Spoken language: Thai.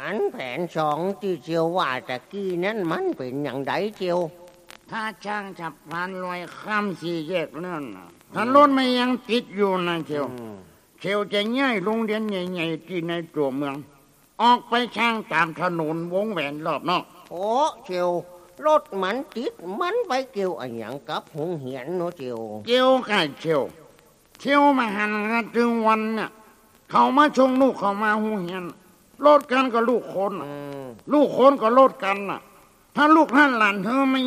อันแผนสองที่เจียวว่าตะกี้นั้นมันเป็นอย่างไรเจียวถ้าช่างฉับพลันลอยข้ามสี่แยกเลื่อนถ้ารถไม่ยังติดอยู่นะเชียวจะง่ายโรงเรียนใหญ่ๆที่ในตัวเมืองออกไปช่างตามถนนวงแหวนรอบนอกโอ้เจียวรถมันติดมันไปเกี่ยวอะไรอย่างกับหงเหียนเนาะเจียวเกี่ยวกับเชียวมาหันกันถึงวันเนี่ยเขามาชงลูกเขามาหูเหียนรถกันกับลูกคนก็รถกันน่ะถ้าลูกท่านหลานเธอไม่